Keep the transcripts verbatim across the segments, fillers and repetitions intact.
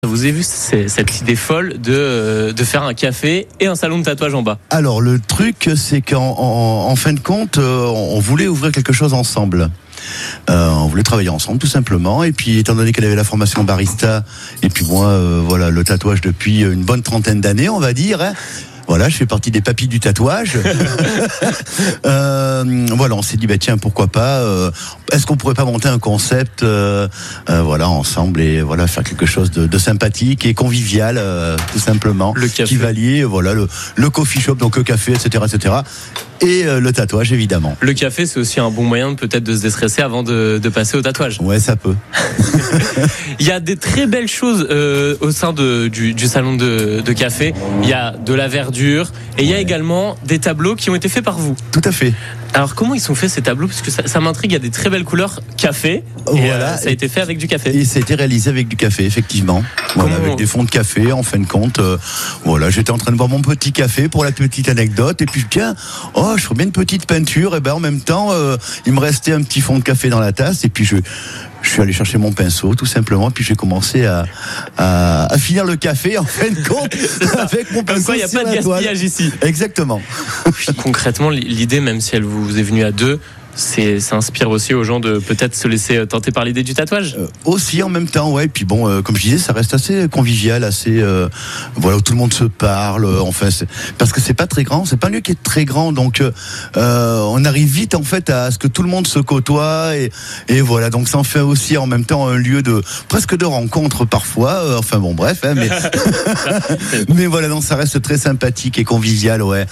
Vous avez vu c'est, cette idée folle de, de faire un café et un salon de tatouage en bas. Alors le truc, c'est qu'en en, en fin de compte, on voulait ouvrir quelque chose ensemble. Euh, on voulait travailler ensemble tout simplement, et puis étant donné qu'elle avait la formation barista et puis moi euh, voilà le tatouage depuis une bonne trentaine d'années on va dire, hein. Voilà, je fais partie des papis du tatouage. euh, voilà, on s'est dit bah tiens pourquoi pas. Euh, est-ce qu'on pourrait pas monter un concept, euh, euh, voilà ensemble et voilà faire quelque chose de, de sympathique et convivial, euh, tout simplement. Le café. Qui va lier, voilà le, le coffee shop, donc le café, et cetera, et cetera. Et euh, le tatouage évidemment. Le café, c'est aussi un bon moyen peut-être de se déstresser avant de, de passer au tatouage. Ouais, ça peut. Il y a des très belles choses euh, au sein de, du, du salon de, de café. Il y a de la verdure et il y a également des tableaux qui ont été faits par vous. Tout à fait. Alors comment ils sont faits ces tableaux? Parce que ça, ça m'intrigue, il y a des très belles couleurs café. Et voilà. euh, ça a été fait avec du café. Et ça a été réalisé avec du café, effectivement. Voilà, Comment... avec des fonds de café, en fin de compte. Euh, voilà, j'étais en train de boire mon petit café pour la petite anecdote. Et puis tiens, oh, je ferais bien une petite peinture. Et ben en même temps, euh, il me restait un petit fond de café dans la tasse. Et puis je... Je suis allé chercher mon pinceau, tout simplement, puis j'ai commencé à, à, à finir le café, en fin de compte, avec mon pinceau. Comme quoi, il n'y a pas de gaspillage toile. Ici. Exactement. Concrètement, l'idée, même si elle vous est venue à deux, c'est, ça inspire aussi aux gens de peut-être se laisser tenter par l'idée du tatouage. Euh, aussi en même temps, ouais. Et puis bon, euh, comme je disais, ça reste assez convivial, assez euh, voilà, où tout le monde se parle. Euh, enfin, c'est, parce que c'est pas très grand, c'est pas un lieu qui est très grand, donc euh, on arrive vite en fait à ce que tout le monde se côtoie et, et voilà. Donc ça en fait aussi en même temps un lieu de presque de rencontre parfois. Euh, enfin bon, bref, hein, mais mais voilà, donc ça reste très sympathique et convivial, ouais.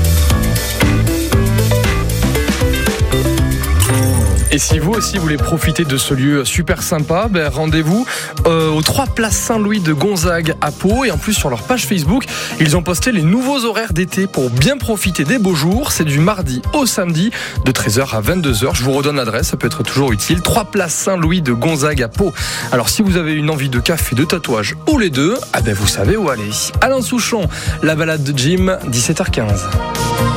Et si vous aussi voulez profiter de ce lieu super sympa, ben rendez-vous euh, aux trois places Saint-Louis de Gonzague à Pau. Et en plus sur leur page Facebook, ils ont posté les nouveaux horaires d'été pour bien profiter des beaux jours. C'est du mardi au samedi de treize heures à vingt-deux heures. Je vous redonne l'adresse, ça peut être toujours utile. trois places Saint-Louis de Gonzague à Pau. Alors si vous avez une envie de café, de tatouage ou les deux, ah ben vous savez où aller. Alain Souchon, la balade de Jim, dix-sept heures quinze.